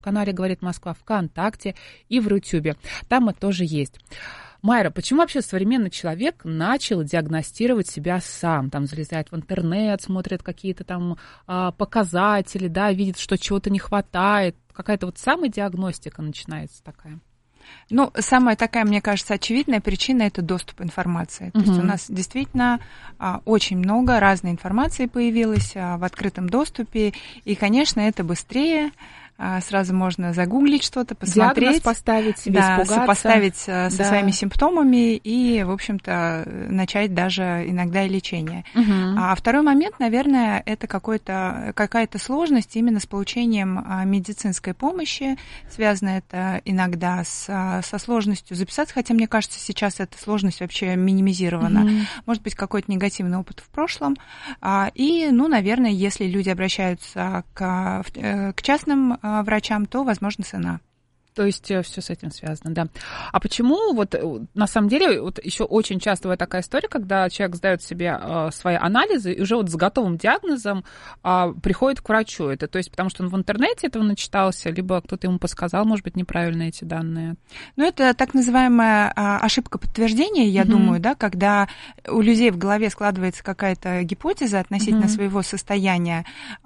канале «Говорит Москва», ВКонтакте и в Рутюбе. Там мы тоже есть. Майра, почему вообще современный человек начал диагностировать себя сам? Там залезает в интернет, смотрит какие-то там показатели, да, видит, что чего-то не хватает. Какая-то вот самодиагностика начинается такая. Ну, самая такая, мне кажется, очевидная причина – это доступ информации. То есть у нас действительно очень много разной информации появилось в открытом доступе, и, конечно, это быстрее. Сразу можно загуглить что-то, посмотреть. Диагноз поставить себе, испугаться. Сопоставить со своими симптомами и, в общем-то, начать даже иногда и лечение. А второй момент, наверное, это какая-то сложность именно с получением медицинской помощи. Связано это иногда со сложностью записаться, хотя, мне кажется, сейчас эта сложность вообще минимизирована. Может быть, какой-то негативный опыт в прошлом. И, наверное, если люди обращаются к частным врачам, то, возможно, цена. То есть все с этим связано, да. А почему вот на самом деле вот еще очень часто бывает такая история, когда человек сдает себе свои анализы и уже вот с готовым диагнозом приходит к врачу? Это то есть потому что он в интернете этого начитался, либо кто-то ему подсказал, может быть, неправильно эти данные? Ну, это так называемая ошибка подтверждения, я думаю, да, когда у людей в голове складывается какая-то гипотеза относительно своего состояния,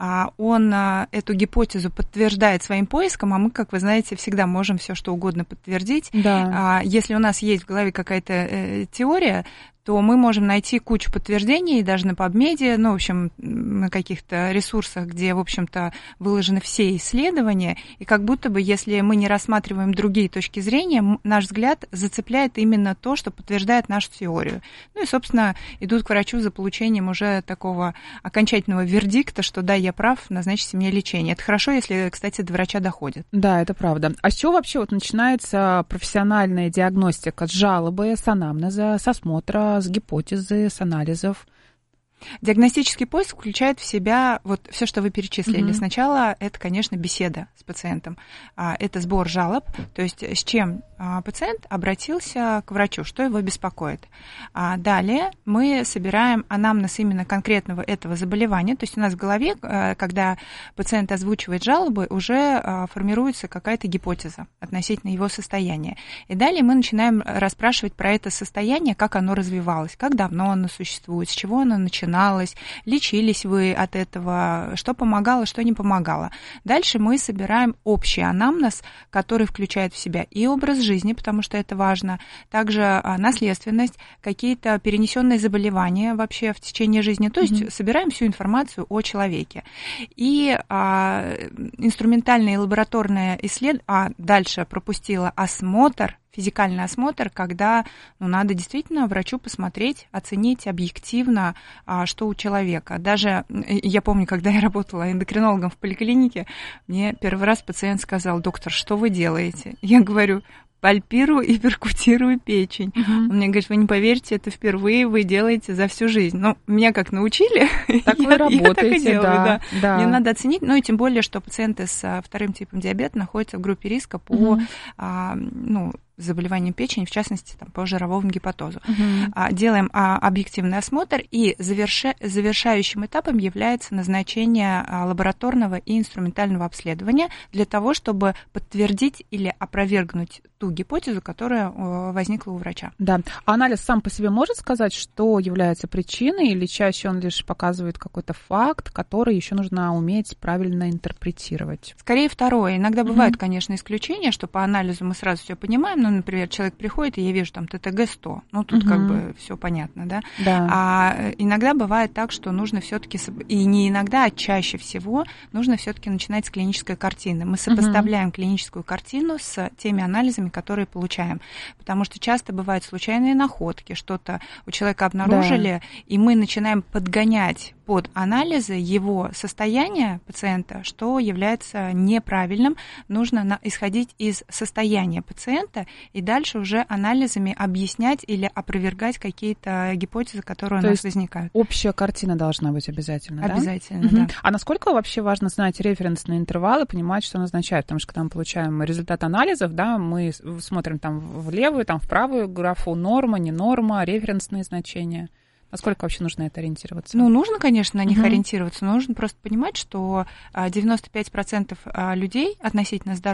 он эту гипотезу подтверждает своим поиском, а мы, как вы знаете, всегда можем все что угодно подтвердить. Да. Если у нас есть в голове какая-то теория, то мы можем найти кучу подтверждений, даже на PubMed, в общем, на каких-то ресурсах, где, в общем-то, выложены все исследования, и как будто бы, если мы не рассматриваем другие точки зрения, наш взгляд зацепляет именно то, что подтверждает нашу теорию. И, собственно, идут к врачу за получением уже такого окончательного вердикта, что да, я прав, назначите мне лечение. Это хорошо, если, кстати, до врача доходит. Да, это правда. А с чего вообще вот начинается профессиональная диагностика? С жалобы, с анамнеза, с осмотра, с гипотезы, с анализов? Диагностический поиск включает в себя вот все, что вы перечислили. Сначала это, конечно, беседа с пациентом. Это сбор жалоб, то есть с чем пациент обратился к врачу, что его беспокоит. Далее мы собираем анамнез именно конкретного этого заболевания. То есть у нас в голове, когда пациент озвучивает жалобы, уже формируется какая-то гипотеза относительно его состояния. И далее мы начинаем расспрашивать про это состояние, как оно развивалось, как давно оно существует, с чего оно начиналось, лечились вы от этого, что помогало, что не помогало. Дальше мы собираем общий анамнез, который включает в себя и образ жизни, потому что это важно, также наследственность, какие-то перенесенные заболевания вообще в течение жизни. То есть собираем всю информацию о человеке. И инструментальное и лабораторное исследование, дальше пропустила осмотр, физикальный осмотр, когда надо действительно врачу посмотреть, оценить объективно, что у человека. Даже я помню, когда я работала эндокринологом в поликлинике, мне первый раз пациент сказал: доктор, что вы делаете? Я говорю: пальпирую и перкутирую печень. Он мне говорит: вы не поверите, это впервые вы делаете за всю жизнь. Меня как научили, так вы работаете, я так и делаю, да. Мне надо оценить, и тем более, что пациенты с вторым типом диабета находятся в группе риска по заболеваниям печени, в частности, по жировому гепатозу. Делаем объективный осмотр, и завершающим этапом является назначение лабораторного и инструментального обследования для того, чтобы подтвердить или опровергнуть ту гипотезу, которая возникла у врача. Да. А анализ сам по себе может сказать, что является причиной, или чаще он лишь показывает какой-то факт, который еще нужно уметь правильно интерпретировать? Скорее второе. Иногда бывают, конечно, исключения, что по анализу мы сразу все понимаем. Например, человек приходит, и я вижу там ТТГ 100. Тут как бы все понятно, да? Да. А иногда бывает так, что нужно все-таки, и не иногда, а чаще всего, нужно все-таки начинать с клинической картины. Мы сопоставляем клиническую картину с теми анализами, которые получаем. Потому что часто бывают случайные находки, что-то у человека обнаружили, и мы начинаем подгонять под анализы его состояния пациента, что является неправильным. Нужно исходить из состояния пациента и дальше уже анализами объяснять или опровергать какие-то гипотезы, которые у нас возникают. Общая картина должна быть обязательно, да? Обязательно, да. А насколько вообще важно знать референсные интервалы, понимать, что назначают? Потому что когда мы получаем результат анализов, да, мы смотрим там в левую, там в правую графу, норма, не норма, референсные значения. А сколько вообще нужно это ориентироваться? Ну, нужно, конечно, на них ориентироваться, но нужно просто понимать, что 95% людей относительно здоровых